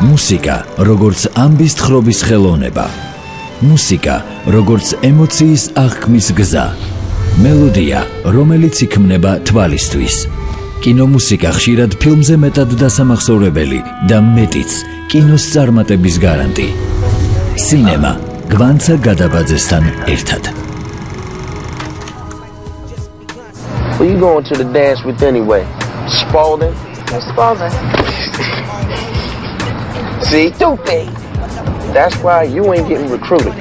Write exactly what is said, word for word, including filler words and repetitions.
მუსიკა, როგორც ამბის თხრობის ხელოვნება. მუსიკა, როგორც ემოციის აღქმის გზა. მელოდია, რომელიც იქმნება თვალისთვის. კინომუსიკა ხშირად ფილმზე მეტად დასამახსოვრებელი და მეტიც კინოს წარმატების გარანტი. სინემა, გვანცა გადაბაძესთან ერთად. Who you going to the dance with anyway? Spalding? Where's Spalding? See, stupid. That's why you ain't getting recruited.